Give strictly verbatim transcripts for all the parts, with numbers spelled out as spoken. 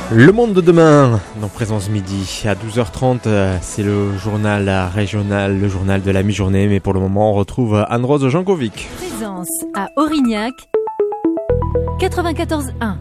Le monde de demain, dans Présence Midi, à douze heures trente, c'est le journal régional, le journal de la mi-journée, mais pour le moment on retrouve Anne-Rose Jankovic. Présence à Aurignac, quatre-vingt-quatorze un.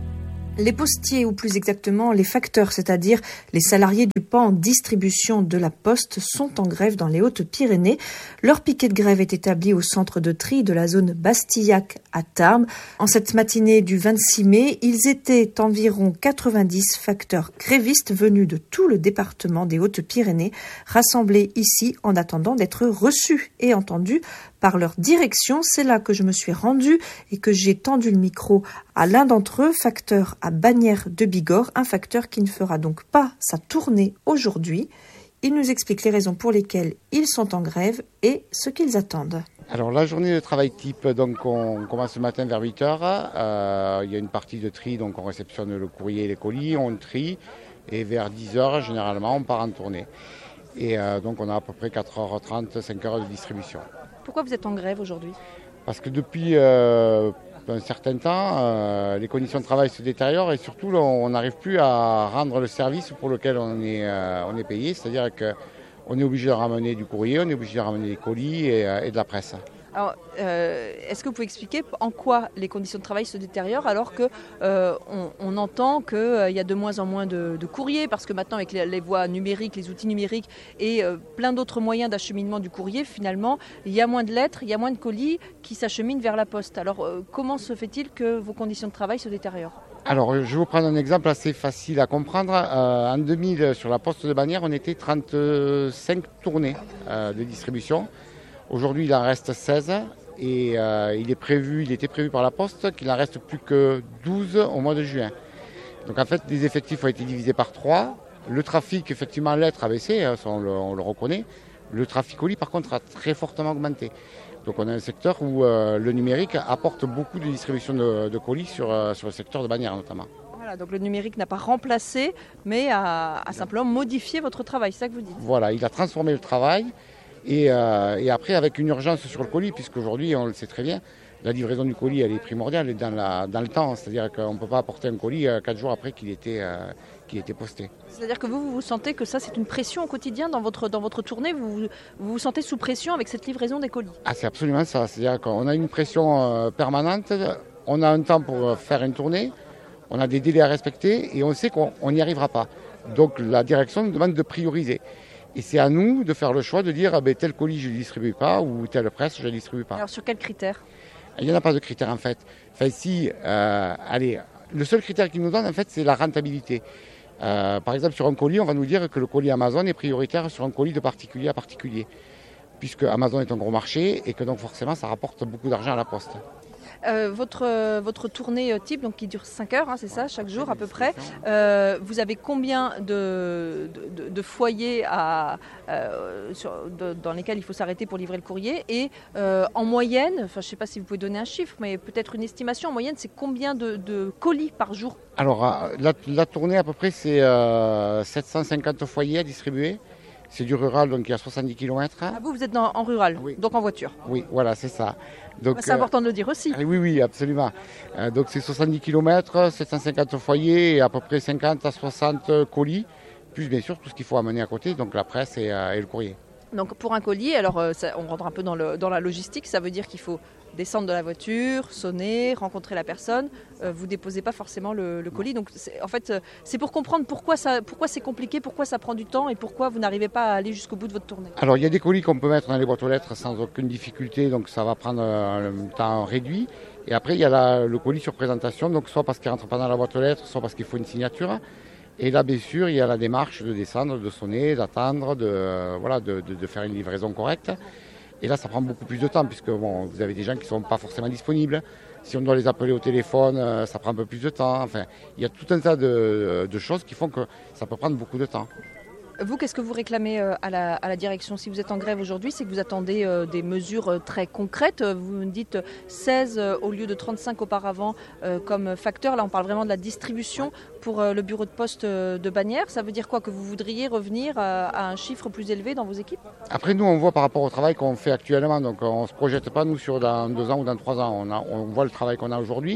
Les postiers, ou plus exactement les facteurs, c'est-à-dire les salariés du pan en distribution de la Poste, sont en grève dans les Hautes-Pyrénées. Leur piquet de grève est établi au centre de tri de la zone Bastillac à Tarbes. En cette matinée du vingt-six mai, ils étaient environ quatre-vingt-dix facteurs grévistes venus de tout le département des Hautes-Pyrénées, rassemblés ici en attendant d'être reçus et entendus par leur direction. C'est là que je me suis rendue et que j'ai tendu le micro à l'un d'entre eux, facteur à Bagnères de Bigorre, un facteur qui ne fera donc pas sa tournée aujourd'hui. Il nous explique les raisons pour lesquelles ils sont en grève et ce qu'ils attendent. Alors la journée de travail type, donc on commence ce matin vers huit heures. Euh, il y a une partie de tri, donc on réceptionne le courrier et les colis, on trie et vers dix heures généralement on part en tournée. Et euh, donc on a à peu près quatre heures trente, cinq heures de distribution. Pourquoi vous êtes en grève aujourd'hui ? Parce que depuis euh, un certain temps, euh, les conditions de travail se détériorent et surtout là, on n'arrive plus à rendre le service pour lequel on est, euh, on est payé. C'est-à-dire qu'on est obligé de ramener du courrier, on est obligé de ramener des colis et, euh, et de la presse. Alors, euh, est-ce que vous pouvez expliquer en quoi les conditions de travail se détériorent alors qu'on euh, on entend qu'il euh, y a de moins en moins de, de courriers parce que maintenant avec les, les voies numériques, les outils numériques et euh, plein d'autres moyens d'acheminement du courrier, finalement, il y a moins de lettres, il y a moins de colis qui s'acheminent vers la poste. Alors, euh, comment se fait-il que vos conditions de travail se détériorent ? Alors, je vais vous prendre un exemple assez facile à comprendre. Euh, en deux mille, sur la poste de Bagnères, on était trente-cinq tournées euh, de distribution. Aujourd'hui, il en reste seize et euh, il, est prévu, il était prévu par la Poste qu'il n'en reste plus que douze au mois de juin. Donc en fait, les effectifs ont été divisés par trois. Le trafic, effectivement, lettres a baissé, on le, on le reconnaît. Le trafic colis, par contre, a très fortement augmenté. Donc on a un secteur où euh, le numérique apporte beaucoup de distribution de, de colis sur, euh, sur le secteur de Bagnères notamment. Voilà, donc le numérique n'a pas remplacé, mais a, a simplement modifié votre travail, c'est ça que vous dites ? Voilà, il a transformé le travail. Et, euh, et après, avec une urgence sur le colis, puisqu'aujourd'hui, on le sait très bien, la livraison du colis, elle est primordiale dans, la, dans le temps. C'est-à-dire qu'on ne peut pas apporter un colis euh, quatre jours après qu'il était, euh, qu'il était posté. C'est-à-dire que vous, vous vous sentez que ça, c'est une pression au quotidien dans votre, dans votre tournée, vous, vous vous vous sentez sous pression avec cette livraison des colis ? Ah, c'est absolument ça. C'est-à-dire qu'on a une pression euh, permanente, on a un temps pour faire une tournée, on a des délais à respecter et on sait qu'on n'y arrivera pas. Donc la direction nous demande de prioriser. Et c'est à nous de faire le choix de dire ah ben, tel colis je ne le distribue pas ou telle presse je ne la distribue pas. Alors sur quels critères ? Il n'y en a pas de critères en fait. Enfin si, euh, allez, le seul critère qu'ils nous donnent en fait c'est la rentabilité. Euh, par exemple sur un colis on va nous dire que le colis Amazon est prioritaire sur un colis de particulier à particulier. Puisque Amazon est un gros marché et que donc forcément ça rapporte beaucoup d'argent à la poste. Euh, votre, euh, votre tournée type donc, qui dure cinq heures, hein, c'est ça, chaque jour à peu près. Euh, vous avez combien de, de, de foyers à, euh, sur, de, dans lesquels il faut s'arrêter pour livrer le courrier ? Et euh, en moyenne, enfin, je ne sais pas si vous pouvez donner un chiffre, mais peut-être une estimation, en moyenne, c'est combien de, de colis par jour ? Alors la, la tournée à peu près c'est euh, sept cent cinquante foyers à distribuer. C'est du rural, donc il y a soixante-dix kilomètres. Ah, vous, vous êtes dans, en rural, oui. Donc en voiture. Oui, voilà, c'est ça. Donc, c'est euh, important de le dire aussi. Oui, oui, absolument. Euh, donc c'est soixante-dix kilomètres, sept cent cinquante foyers et à peu près cinquante à soixante colis, plus bien sûr tout ce qu'il faut amener à côté, donc la presse et, euh, et le courrier. Donc pour un colis, alors euh, ça, on rentre un peu dans, le, dans la logistique, ça veut dire qu'il faut descendre de la voiture, sonner, rencontrer la personne, euh, vous déposez pas forcément le, le colis. Donc c'est, en fait, euh, c'est pour comprendre pourquoi, ça, pourquoi c'est compliqué, pourquoi ça prend du temps et pourquoi vous n'arrivez pas à aller jusqu'au bout de votre tournée. Alors il y a des colis qu'on peut mettre dans les boîtes aux lettres sans aucune difficulté, donc ça va prendre un temps réduit. Et après il y a la, le colis sur présentation, donc soit parce qu'il ne rentre pas dans la boîte aux lettres, soit parce qu'il faut une signature. Et là, bien sûr, il y a la démarche de descendre, de sonner, d'attendre, de, euh, voilà, de, de, de faire une livraison correcte. Et là, ça prend beaucoup plus de temps puisque bon, vous avez des gens qui ne sont pas forcément disponibles. Si on doit les appeler au téléphone, ça prend un peu plus de temps. Enfin, il y a tout un tas de, de choses qui font que ça peut prendre beaucoup de temps. Vous, qu'est-ce que vous réclamez à la, à la direction ? Si vous êtes en grève aujourd'hui, c'est que vous attendez euh, des mesures très concrètes. Vous me dites seize euh, au lieu de trente-cinq auparavant euh, comme facteur. Là, on parle vraiment de la distribution pour euh, le bureau de poste de Bagnères. Ça veut dire quoi ? Que vous voudriez revenir à, à un chiffre plus élevé dans vos équipes ? Après, nous, on voit par rapport au travail qu'on fait actuellement. Donc, on ne se projette pas, nous, sur dans deux ans ou dans trois ans. On, a, on voit le travail qu'on a aujourd'hui.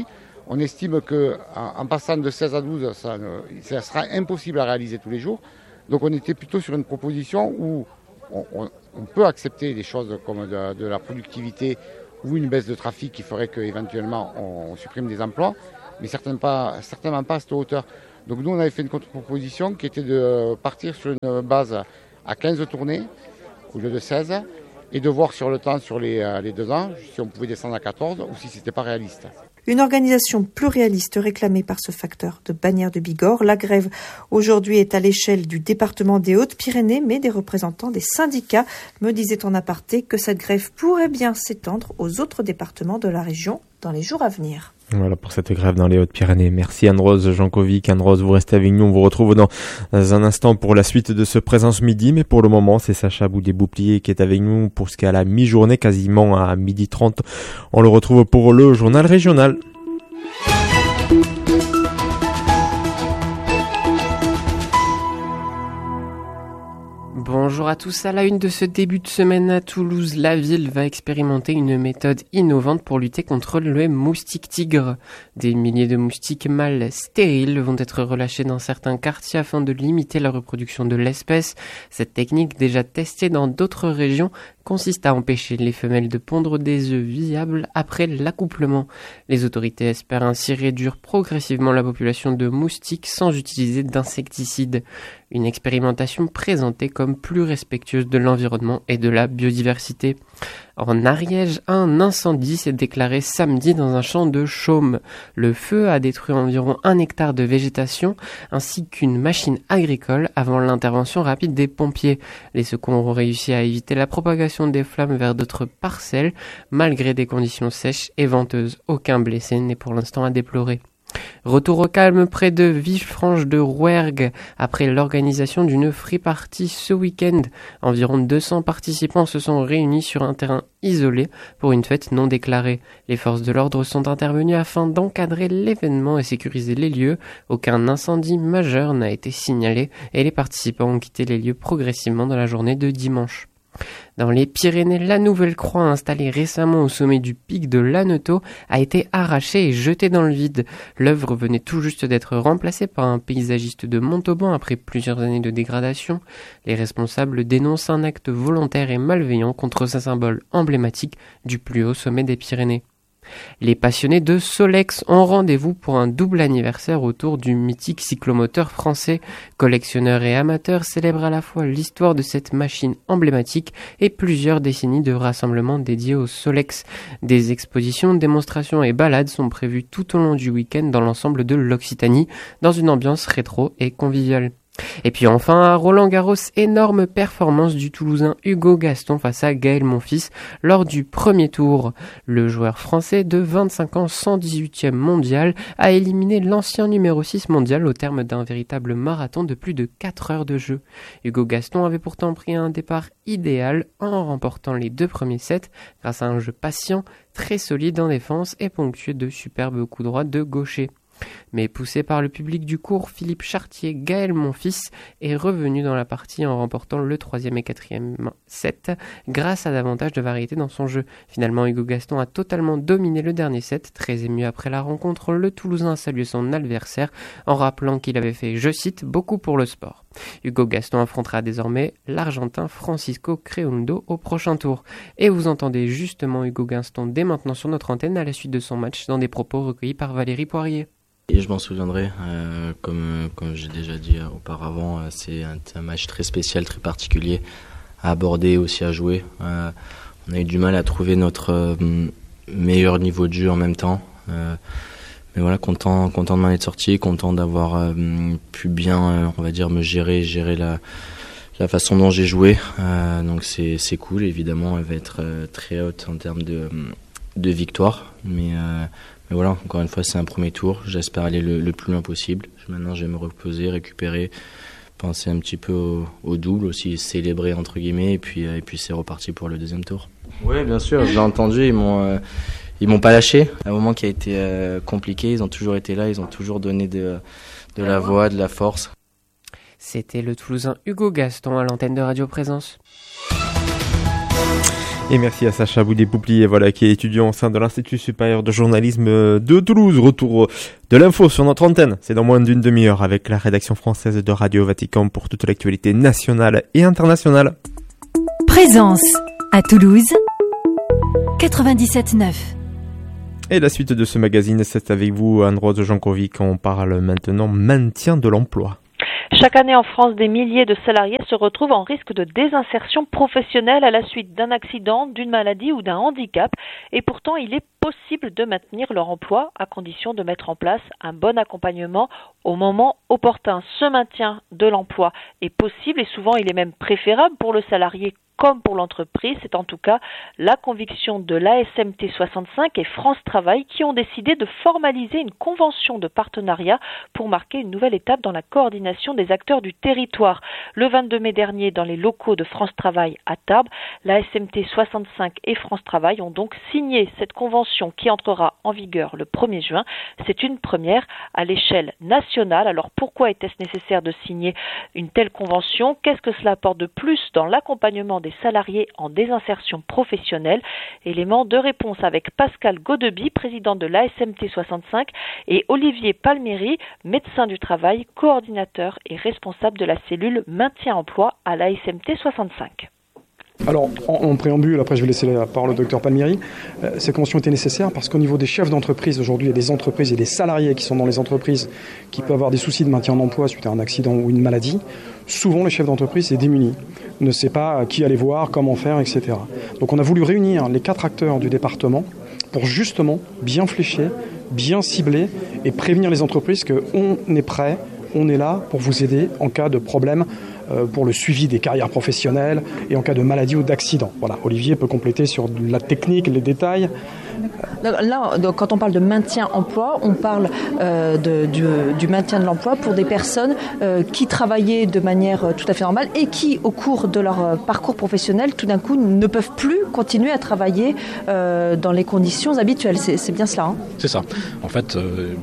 On estime qu'en passant de seize à douze, ça, ça sera impossible à réaliser tous les jours. Donc on était plutôt sur une proposition où on, on, on peut accepter des choses comme de, de la productivité ou une baisse de trafic qui ferait qu'éventuellement on, on supprime des emplois, mais certainement pas, certainement pas à cette hauteur. Donc nous on avait fait une contre-proposition qui était de partir sur une base à quinze tournées au lieu de seize et de voir sur le temps, sur les, les deux ans, si on pouvait descendre à quatorze ou si ce n'était pas réaliste. Une organisation plus réaliste réclamée par ce facteur de Bagnères de Bigorre. La grève aujourd'hui est à l'échelle du département des Hautes-Pyrénées, mais des représentants des syndicats me disaient en aparté que cette grève pourrait bien s'étendre aux autres départements de la région dans les jours à venir. Voilà pour cette grève dans les Hautes-Pyrénées. Merci Anne-Rose Jankovic. Anne-Rose, vous restez avec nous. On vous retrouve dans un instant pour la suite de ce Présence Midi. Mais pour le moment, c'est Sacha Boudé-Bouplier qui est avec nous pour ce qui est à la mi-journée, quasiment à midi trente. On le retrouve pour le journal régional. Bonjour à tous, à la une de ce début de semaine à Toulouse, la ville va expérimenter une méthode innovante pour lutter contre le moustique tigre. Des milliers de moustiques mâles stériles vont être relâchés dans certains quartiers afin de limiter la reproduction de l'espèce. Cette technique, déjà testée dans d'autres régions, consiste à empêcher les femelles de pondre des œufs viables après l'accouplement. Les autorités espèrent ainsi réduire progressivement la population de moustiques sans utiliser d'insecticides. Une expérimentation présentée comme plus respectueuse de l'environnement et de la biodiversité. En Ariège, un incendie s'est déclaré samedi dans un champ de chaume. Le feu a détruit environ un hectare de végétation ainsi qu'une machine agricole avant l'intervention rapide des pompiers. Les secours ont réussi à éviter la propagation des flammes vers d'autres parcelles malgré des conditions sèches et venteuses. Aucun blessé n'est pour l'instant à déplorer. Retour au calme près de Villefranche de Rouergue après l'organisation d'une free party ce week-end. Environ deux cents participants se sont réunis sur un terrain isolé pour une fête non déclarée. Les forces de l'ordre sont intervenues afin d'encadrer l'événement et sécuriser les lieux. Aucun incendie majeur n'a été signalé et les participants ont quitté les lieux progressivement dans la journée de dimanche. Dans les Pyrénées, la nouvelle croix installée récemment au sommet du pic de Lanneteau a été arrachée et jetée dans le vide. L'œuvre venait tout juste d'être remplacée par un paysagiste de Montauban après plusieurs années de dégradation. Les responsables dénoncent un acte volontaire et malveillant contre ce symbole emblématique du plus haut sommet des Pyrénées. Les passionnés de Solex ont rendez-vous pour un double anniversaire autour du mythique cyclomoteur français. Collectionneurs et amateurs célèbrent à la fois l'histoire de cette machine emblématique et plusieurs décennies de rassemblements dédiés au Solex. Des expositions, démonstrations et balades sont prévues tout au long du week-end dans l'ensemble de l'Occitanie, dans une ambiance rétro et conviviale. Et puis enfin, à Roland-Garros, énorme performance du Toulousain Hugo Gaston face à Gaël Monfils lors du premier tour. Le joueur français de vingt-cinq ans, cent dix-huitième mondial, a éliminé l'ancien numéro six mondial au terme d'un véritable marathon de plus de quatre heures de jeu. Hugo Gaston avait pourtant pris un départ idéal en remportant les deux premiers sets grâce à un jeu patient, très solide en défense et ponctué de superbes coups droits de gaucher. Mais poussé par le public du cours, Philippe Chartier, Gaël Monfils, est revenu dans la partie en remportant le troisième et quatrième set grâce à davantage de variété dans son jeu. Finalement, Hugo Gaston a totalement dominé le dernier set. Très ému après la rencontre, le Toulousain a salué son adversaire en rappelant qu'il avait fait, je cite, beaucoup pour le sport. Hugo Gaston affrontera désormais l'Argentin Francisco Creondo au prochain tour. Et vous entendez justement Hugo Gaston dès maintenant sur notre antenne à la suite de son match dans des propos recueillis par Valérie Poirier. Et je m'en souviendrai, euh, comme, comme j'ai déjà dit auparavant, euh, c'est un, un match très spécial, très particulier à aborder, aussi à jouer. Euh, on a eu du mal à trouver notre euh, meilleur niveau de jeu en même temps. Euh, mais voilà, content, content de m'en être sorti, content d'avoir euh, pu bien, euh, on va dire, me gérer, gérer la, la façon dont j'ai joué. Euh, donc c'est, c'est cool, évidemment, elle va être euh, très haute en termes de, de victoire. Mais... Euh, Mais voilà, encore une fois, c'est un premier tour. J'espère aller le, le plus loin possible. Maintenant, je vais me reposer, récupérer, penser un petit peu au, au double aussi, célébrer entre guillemets, et puis, et puis c'est reparti pour le deuxième tour. Oui, bien sûr, je l'ai entendu. Ils m'ont, euh, ils m'ont pas lâché. À un moment qui a été euh, compliqué, ils ont toujours été là, ils ont toujours donné de, de la voix, de la force. C'était le Toulousain Hugo Gaston à l'antenne de Radio Présence. Et merci à Sacha Boudé-Bouplier, voilà, qui est étudiant au sein de l'Institut supérieur de journalisme de Toulouse. Retour de l'info sur notre antenne, c'est dans moins d'une demi-heure avec la rédaction française de Radio Vatican pour toute l'actualité nationale et internationale. Présence à Toulouse, quatre-vingt-dix-sept neuf. Et la suite de ce magazine, c'est avec vous, Anne-Rose Jankovic. On parle maintenant maintien de l'emploi. Chaque année en France, des milliers de salariés se retrouvent en risque de désinsertion professionnelle à la suite d'un accident, d'une maladie ou d'un handicap. Et pourtant, il est possible de maintenir leur emploi à condition de mettre en place un bon accompagnement au moment opportun. Ce maintien de l'emploi est possible et souvent il est même préférable pour le salarié comme pour l'entreprise. C'est en tout cas la conviction de l'A S M T soixante-cinq et France Travail qui ont décidé de formaliser une convention de partenariat pour marquer une nouvelle étape dans la coordination des acteurs du territoire. Le vingt-deux mai dernier, dans les locaux de France Travail à Tarbes, l'A S M T soixante-cinq et France Travail ont donc signé cette convention qui entrera en vigueur le premier juin. C'est une première à l'échelle nationale. Alors pourquoi était-ce nécessaire de signer une telle convention ? Qu'est-ce que cela apporte de plus dans l'accompagnement des salariés en désinsertion professionnelle? Élément de réponse avec Pascal Godeby, président de l'A S M T soixante-cinq, et Olivier Palmieri, médecin du travail, coordinateur et responsable de la cellule maintien-emploi à l'A S M T soixante-cinq. Alors, en, en préambule, après je vais laisser la parole au docteur Palmieri, euh, cette convention était nécessaire parce qu'au niveau des chefs d'entreprise, aujourd'hui, il y a des entreprises et des salariés qui sont dans les entreprises qui peuvent avoir des soucis de maintien en emploi suite à un accident ou une maladie. Souvent, le chef d'entreprise est démuni, ne sait pas qui aller voir, comment faire, et cetera. Donc on a voulu réunir les quatre acteurs du département pour justement bien flécher, bien cibler et prévenir les entreprises qu'on est prêt, on est là pour vous aider en cas de problème euh, pour le suivi des carrières professionnelles et en cas de maladie ou d'accident. Voilà, Olivier peut compléter sur la technique, les détails. Là, donc, quand on parle de maintien-emploi, on parle euh, de, du, du maintien de l'emploi pour des personnes euh, qui travaillaient de manière tout à fait normale et qui, au cours de leur parcours professionnel, tout d'un coup, ne peuvent plus continuer à travailler euh, dans les conditions habituelles. C'est, c'est bien cela, hein ? C'est ça. En fait... Euh...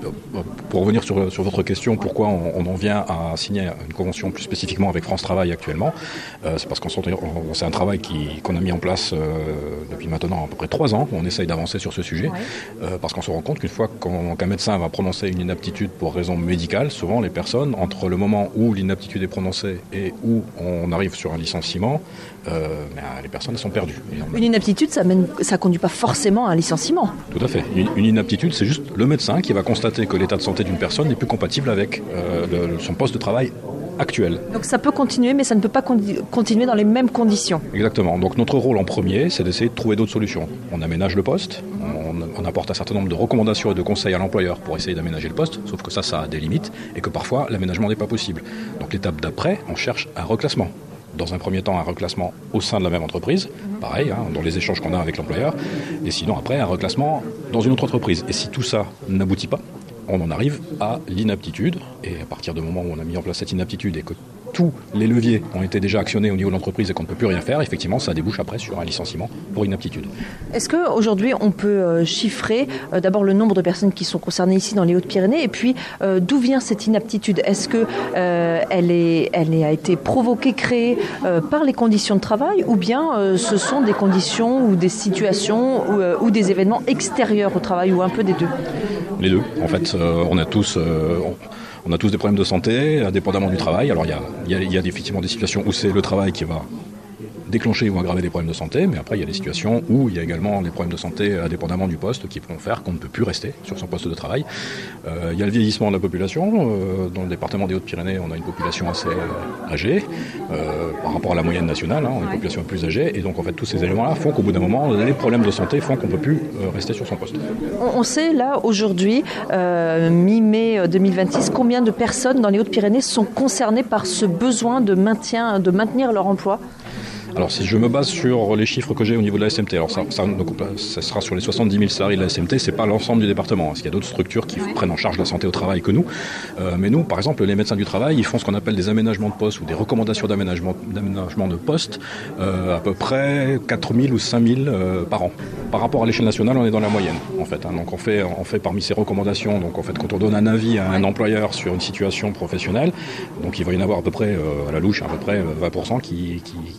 Pour revenir sur, sur votre question, pourquoi on, on en vient à signer une convention plus spécifiquement avec France Travail actuellement, euh, c'est parce qu'on on, c'est un travail qui, qu'on a mis en place euh, depuis maintenant à peu près trois ans. On essaye d'avancer sur ce sujet, ouais. euh, parce qu'on se rend compte qu'une fois qu'on, qu'un médecin va prononcer une inaptitude pour raison médicale, souvent les personnes, entre le moment où l'inaptitude est prononcée et où on arrive sur un licenciement, euh, ben, les personnes sont perdues. Une inaptitude, ça ne ça conduit pas forcément à un licenciement. Tout à fait. Une, une inaptitude, c'est juste le médecin qui va constater que l'état de santé d'une personne n'est plus compatible avec euh, le, son poste de travail actuel. Donc ça peut continuer, mais ça ne peut pas con- continuer dans les mêmes conditions. Exactement. Donc notre rôle en premier, c'est d'essayer de trouver d'autres solutions. On aménage le poste, on, on apporte un certain nombre de recommandations et de conseils à l'employeur pour essayer d'aménager le poste, sauf que ça, ça a des limites et que parfois l'aménagement n'est pas possible. Donc l'étape d'après, on cherche un reclassement. Dans un premier temps, un reclassement au sein de la même entreprise, pareil, hein, dans les échanges qu'on a avec l'employeur, et sinon après, un reclassement dans une autre entreprise. Et si tout ça n'aboutit pas, on en arrive à l'inaptitude, et à partir du moment où on a mis en place cette inaptitude et que tous les leviers ont été déjà actionnés au niveau de l'entreprise et qu'on ne peut plus rien faire, effectivement, ça débouche après sur un licenciement pour inaptitude. Est-ce qu'aujourd'hui, on peut chiffrer euh, d'abord le nombre de personnes qui sont concernées ici dans les Hautes-Pyrénées et puis euh, d'où vient cette inaptitude ? Est-ce qu'elle euh, est, elle a été provoquée, créée euh, par les conditions de travail ou bien euh, ce sont des conditions ou des situations ou, euh, ou des événements extérieurs au travail ou un peu des deux ? Les deux. En fait, euh, on a tous... Euh, on... On a tous des problèmes de santé, indépendamment du travail. Alors il y a, il y a, il y a effectivement des situations où c'est le travail qui va déclencher ou aggraver des problèmes de santé, mais après il y a des situations où il y a également des problèmes de santé indépendamment du poste qui vont faire qu'on ne peut plus rester sur son poste de travail. Euh, il y a le vieillissement de la population. Euh, dans le département des Hautes-Pyrénées, on a une population assez âgée euh, par rapport à la moyenne nationale. Hein, on a une population plus âgée, et donc en fait tous ces éléments-là font qu'au bout d'un moment, les problèmes de santé font qu'on ne peut plus euh, rester sur son poste. On sait là aujourd'hui, euh, mi-mai deux mille vingt-six, combien de personnes dans les Hautes-Pyrénées sont concernées par ce besoin de maintien, de maintenir leur emploi ? Alors si je me base sur les chiffres que j'ai au niveau de la S M T, alors ça, ça, donc, ça sera sur les soixante-dix mille salariés de la S M T, c'est pas l'ensemble du département, parce qu'il y a d'autres structures qui ouais. prennent en charge la santé au travail que nous. Euh, mais nous, par exemple, les médecins du travail, ils font ce qu'on appelle des aménagements de poste ou des recommandations d'aménagement, d'aménagement de poste, euh, à peu près quatre mille ou cinq mille euh, par an. Par rapport à l'échelle nationale, on est dans la moyenne, en fait. Hein. Donc on fait, on fait parmi ces recommandations, donc en fait, quand on donne un avis à un employeur sur une situation professionnelle, donc il va y en avoir à peu près, euh, à la louche, à peu près vingt pour cent qui, qui, qui vont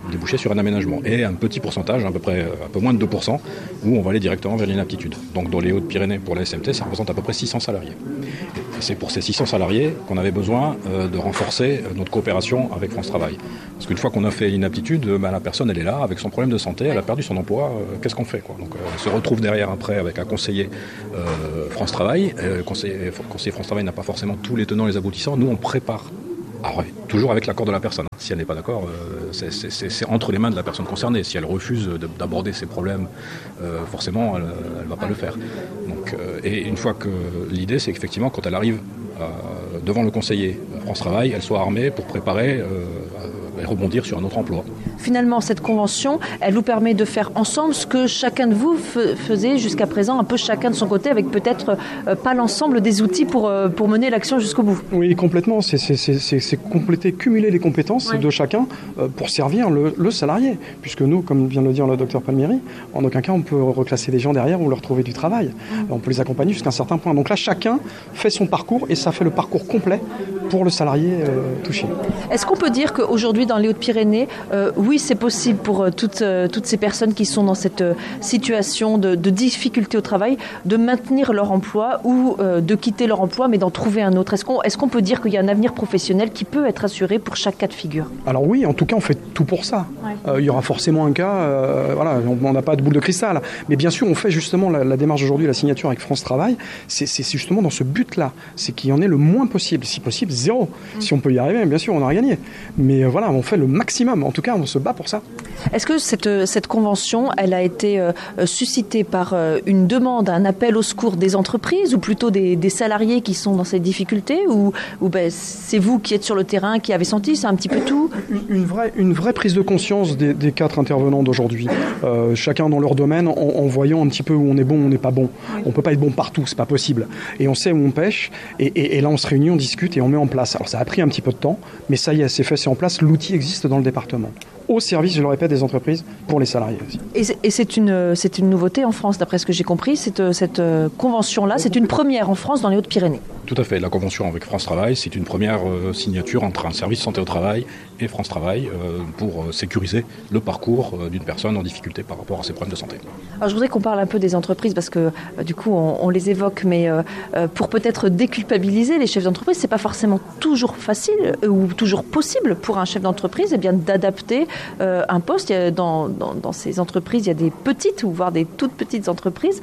déboucher sur un aménagement. Et un petit pourcentage, à peu près un peu moins de deux pour cent, où on va aller directement vers l'inaptitude. Donc dans les Hautes-Pyrénées, pour la S M T, ça représente à peu près six cents salariés. Et c'est pour ces six cents salariés qu'on avait besoin euh, de renforcer notre coopération avec France Travail. Parce qu'une fois qu'on a fait l'inaptitude, bah, la personne elle est là avec son problème de santé, elle a perdu son emploi, euh, qu'est-ce qu'on fait quoi? Donc euh, elle se retrouve derrière après avec un conseiller euh, France Travail. Euh, le conseiller, le conseiller France Travail n'a pas forcément tous les tenants et les aboutissants. Nous on prépare. Alors, ouais, toujours avec l'accord de la personne. Si elle n'est pas d'accord, euh, c'est, c'est, c'est entre les mains de la personne concernée. Si elle refuse de, d'aborder ses problèmes, euh, forcément, elle ne va pas le faire. Donc, euh, et une fois que l'idée, c'est qu'effectivement, quand elle arrive euh, devant le conseiller France Travail, elle soit armée pour préparer euh, et rebondir sur un autre emploi. Finalement, cette convention, elle vous permet de faire ensemble ce que chacun de vous f- faisait jusqu'à présent, un peu chacun de son côté, avec peut-être euh, pas l'ensemble des outils pour, euh, pour mener l'action jusqu'au bout. Oui, complètement. C'est, c'est, c'est, c'est, c'est compléter, cumuler les compétences ouais. de chacun euh, pour servir le, le salarié. Puisque nous, comme vient de le dire le docteur Palmieri, en aucun cas on peut reclasser des gens derrière ou leur trouver du travail. Mmh. On peut les accompagner jusqu'à un certain point. Donc là, chacun fait son parcours et ça fait le parcours complet pour le salarié euh, touché. Est-ce qu'on peut dire qu'aujourd'hui, dans les Hautes-Pyrénées, euh, oui, c'est possible pour euh, toutes, euh, toutes ces personnes qui sont dans cette euh, situation de, de difficulté au travail, de maintenir leur emploi ou euh, de quitter leur emploi, mais d'en trouver un autre. Est-ce qu'on, est-ce qu'on peut dire qu'il y a un avenir professionnel qui peut être assuré pour chaque cas de figure? Alors oui, en tout cas, on fait tout pour ça. Ouais. Euh, il y aura forcément un cas, euh, voilà, on n'a pas de boule de cristal. Mais bien sûr, on fait justement la, la démarche aujourd'hui, la signature avec France Travail, c'est, c'est justement dans ce but-là. C'est qu'il y en ait le moins possible. Si possible, zéro. Mmh. Si on peut y arriver, bien sûr, on aura gagné. Mais euh, voilà, on fait le maximum. En tout cas, on se bat pour ça. Est-ce que cette, cette convention, elle a été euh, suscitée par euh, une demande, un appel au secours des entreprises ou plutôt des, des salariés qui sont dans ces difficultés ou, ou ben, c'est vous qui êtes sur le terrain, qui avez senti, c'est un petit peu tout? Une, une, vraie, une vraie prise de conscience des, des quatre intervenants d'aujourd'hui. Euh, chacun dans leur domaine, en, en voyant un petit peu où on est bon, où on n'est pas bon. Oui. On ne peut pas être bon partout, c'est pas possible. Et on sait où on pêche, et, et, et là on se réunit, on discute et on met en place. Alors ça a pris un petit peu de temps, mais ça y est, c'est fait, c'est en place, l'outil existe dans le département. Au service, je le répète, des entreprises pour les salariés aussi. Et c'est, et c'est, une, c'est une nouveauté en France, d'après ce que j'ai compris, cette, cette convention-là, c'est une première en France dans les Hautes-Pyrénées. Tout à fait, la convention avec France Travail, c'est une première euh, signature entre un service santé au travail et France Travail euh, pour euh, sécuriser le parcours euh, d'une personne en difficulté par rapport à ses problèmes de santé. Alors je voudrais qu'on parle un peu des entreprises parce que euh, du coup on, on les évoque, mais euh, euh, pour peut-être déculpabiliser les chefs d'entreprise, c'est pas forcément toujours facile euh, ou toujours possible pour un chef d'entreprise eh bien, d'adapter euh, un poste. Il y a, dans, dans, dans ces entreprises, il y a des petites ou voire des toutes petites entreprises.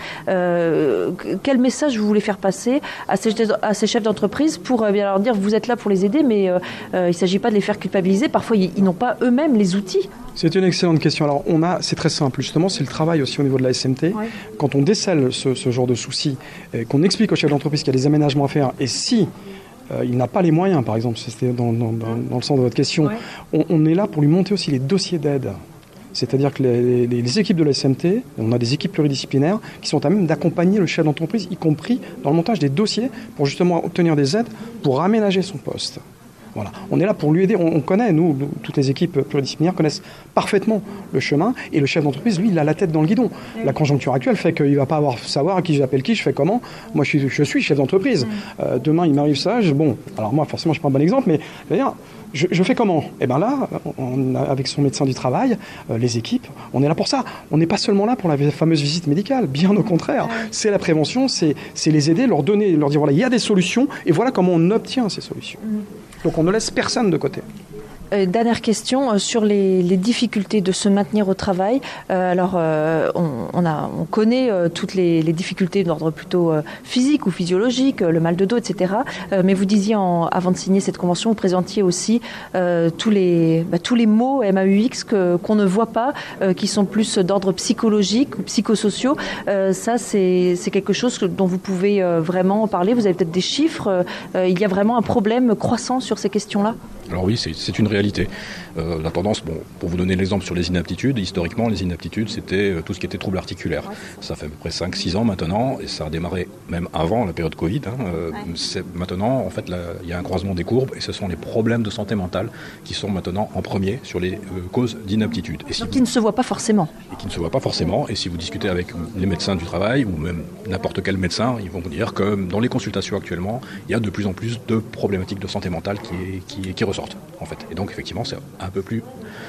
Euh, quel message vous voulez faire passer à ces, à ces chefs d'entreprise pour euh, bien leur dire vous êtes là pour les aider, mais euh, euh, il ne s'agit pas de les faire culpabiliser. Parfois, ils, ils n'ont pas eux-mêmes les outils. C'est une excellente question. Alors, on a, c'est très simple. Justement, c'est le travail aussi au niveau de la S M T. Ouais. Quand on décèle ce, ce genre de soucis, et qu'on explique au chef d'entreprise qu'il y a des aménagements à faire, et si euh, il n'a pas les moyens, par exemple, c'était dans, dans, dans, dans le sens de votre question, ouais. on, on est là pour lui monter aussi les dossiers d'aide. C'est-à-dire que les, les, les équipes de la S M T, on a des équipes pluridisciplinaires qui sont à même d'accompagner le chef d'entreprise, y compris dans le montage des dossiers, pour justement obtenir des aides pour aménager son poste. Voilà. On est là pour lui aider. On, on connaît, nous, nous, toutes les équipes pluridisciplinaires connaissent parfaitement le chemin. Et le chef d'entreprise, lui, il a la tête dans le guidon. Oui. La conjoncture actuelle fait qu'il ne va pas avoir savoir à qui j'appelle qui, je fais comment. Moi, je suis, je suis chef d'entreprise. Oui. Euh, demain, il m'arrive ça. Je, bon, alors moi, forcément, je ne suis pas un bon exemple, mais je veux dire, je, je fais comment? Eh bien là, on a, avec son médecin du travail, euh, les équipes, on est là pour ça. On n'est pas seulement là pour la fameuse visite médicale, bien au contraire. Oui. C'est la prévention, c'est, c'est les aider, leur donner, leur dire voilà, il y a des solutions et voilà comment on obtient ces solutions. Oui. Donc on ne laisse personne de côté. Euh, dernière question euh, sur les, les difficultés de se maintenir au travail. Euh, alors, euh, on, on, a, on connaît euh, toutes les, les difficultés d'ordre plutôt euh, physique ou physiologique, euh, le mal de dos, et cetera. Euh, mais vous disiez, en, avant de signer cette convention, vous présentiez aussi euh, tous, les, bah, tous les mots M A U X que, qu'on ne voit pas, euh, qui sont plus d'ordre psychologique ou psychosociaux. Euh, ça, c'est, c'est quelque chose que, dont vous pouvez euh, vraiment parler. Vous avez peut-être des chiffres. Euh, il y a vraiment un problème croissant sur ces questions-là? Alors oui, c'est, c'est une réalité. Euh, la tendance, bon, pour vous donner l'exemple sur les inaptitudes, historiquement, les inaptitudes, c'était euh, tout ce qui était troubles articulaires. Ouais. Ça fait à peu près cinq six ans maintenant, et ça a démarré même avant la période Covid. Hein, euh, ouais. c'est, maintenant, en fait, il y a un croisement des courbes, et ce sont les problèmes de santé mentale qui sont maintenant en premier sur les euh, causes d'inaptitude. Et si Donc vous... qui ne se voient pas forcément. Et qui ne se voient pas forcément, et si vous discutez avec les médecins du travail, ou même n'importe quel médecin, ils vont vous dire que dans les consultations actuellement, il y a de plus en plus de problématiques de santé mentale qui, qui, qui ressortent. En fait. Et donc effectivement c'est un peu plus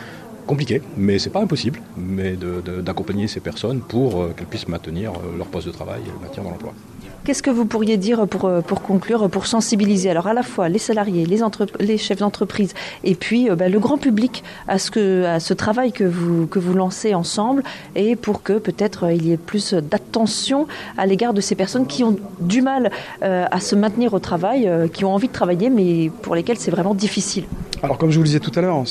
compliqué, mais c'est pas impossible, mais de, de, d'accompagner ces personnes pour qu'elles puissent maintenir leur poste de travail et le maintien dans l'emploi. Qu'est-ce que vous pourriez dire pour, pour conclure, pour sensibiliser alors à la fois les salariés, les, entre, les chefs d'entreprise et puis euh, bah, le grand public à ce, que, à ce travail que vous, que vous lancez ensemble et pour que peut-être euh, il y ait plus d'attention à l'égard de ces personnes qui ont du mal euh, à se maintenir au travail, euh, qui ont envie de travailler mais pour lesquelles c'est vraiment difficile? Alors comme je vous le disais tout à l'heure,